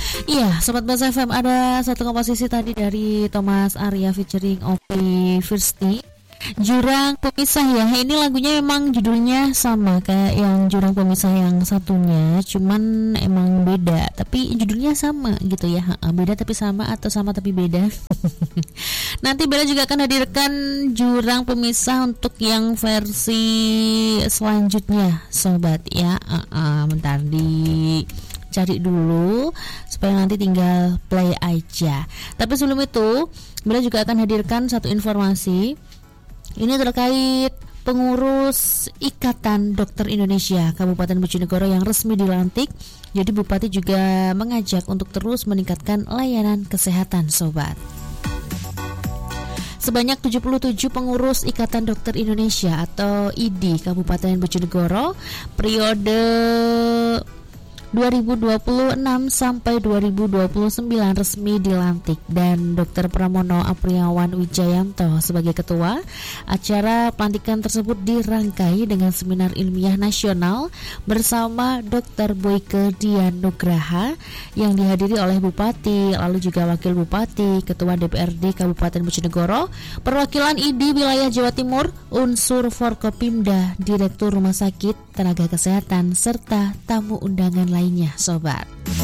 Iya, Sobat Bas FM, ada satu komposisi tadi dari Thomas Arya featuring Opi Firsti, Jurang Pemisah ya. Ini lagunya memang judulnya sama kayak yang Jurang Pemisah yang satunya, cuman emang beda, tapi judulnya sama gitu ya. Beda tapi sama atau sama tapi beda. Nanti Bella juga akan hadirkan Jurang Pemisah untuk yang versi selanjutnya, Sobat ya. Bentar cari dulu supaya nanti tinggal play aja. Tapi sebelum itu, Bella juga akan hadirkan satu informasi. Ini terkait pengurus Ikatan Dokter Indonesia Kabupaten Bojonegoro yang resmi dilantik. Jadi Bupati juga mengajak untuk terus meningkatkan layanan kesehatan, Sobat. Sebanyak 77 pengurus Ikatan Dokter Indonesia atau IDI Kabupaten Bojonegoro periode 2026 sampai 2029 resmi dilantik, dan Dr. Pramono Apriawan Wijayanto sebagai ketua. Acara pelantikan tersebut dirangkai dengan seminar ilmiah nasional bersama Dr. Boyke Dian Nugraha yang dihadiri oleh Bupati, lalu juga Wakil Bupati, Ketua DPRD Kabupaten Bojonegoro, perwakilan IDI wilayah Jawa Timur, unsur Forkopimda, Direktur Rumah Sakit, Tenaga Kesehatan, serta tamu undangan lainnya, Sobat.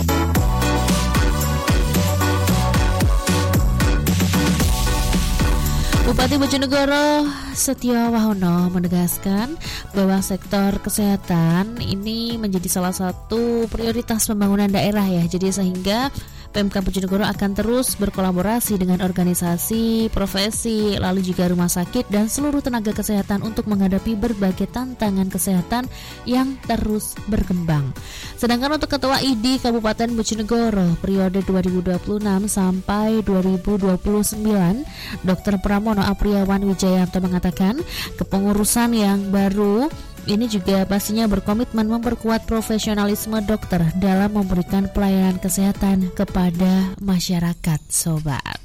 Bupati Bojonegoro Setio Wahono menegaskan bahwa sektor kesehatan ini menjadi salah satu prioritas pembangunan daerah ya. Jadi sehingga PMK Bojonegoro akan terus berkolaborasi dengan organisasi, profesi, lalu juga rumah sakit dan seluruh tenaga kesehatan untuk menghadapi berbagai tantangan kesehatan yang terus berkembang. Sedangkan untuk Ketua IDI Kabupaten Bojonegoro periode 2026 sampai 2029, Dr. Pramono Apriawan Wijayanto mengatakan kepengurusan yang baru ini juga pastinya berkomitmen memperkuat profesionalisme dokter dalam memberikan pelayanan kesehatan kepada masyarakat, Sobat.